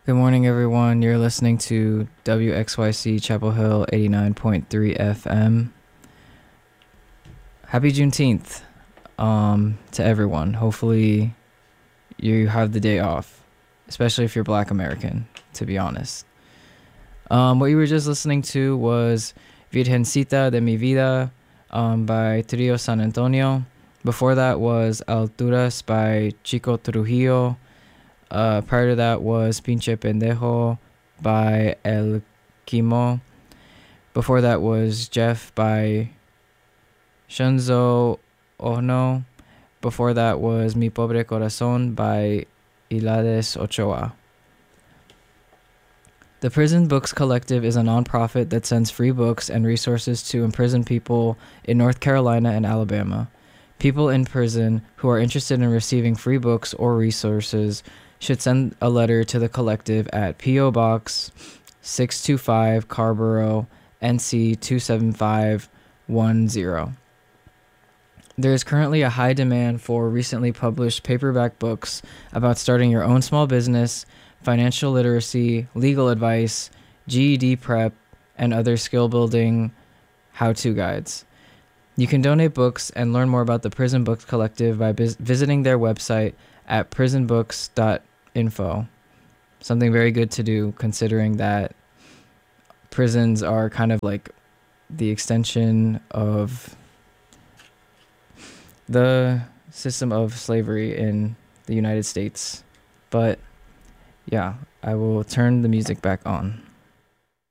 Good morning, everyone. You're listening to WXYC Chapel Hill 89.3 FM. Happy Juneteenth to everyone. Hopefully, you have the day off, especially if you're Black American, to be honest. What you were just listening to was Virgencita de mi Vida by Trio San Antonio. Before that was Alturas by Chico Trujillo. Prior to that was Pinche Pendejo by El Kimo. Before that was Jeff by Shunzo Ono. Before that was Mi Pobre Corazón by Hilades Ochoa. The Prison Books Collective is a nonprofit that sends free books and resources to imprisoned people in North Carolina and Alabama. People in prison who are interested in receiving free books or resources should send a letter to the collective at P.O. Box 625 Carborough, NC 27510. There is currently a high demand for recently published paperback books about starting your own small business, financial literacy, legal advice, GED prep, and other skill-building how-to guides. You can donate books and learn more about the Prison Books Collective by visiting their website at prisonbooks.info. Something very good to do, considering that prisons are kind of like the extension of the system of slavery in the United States. But yeah, I will turn the music back on.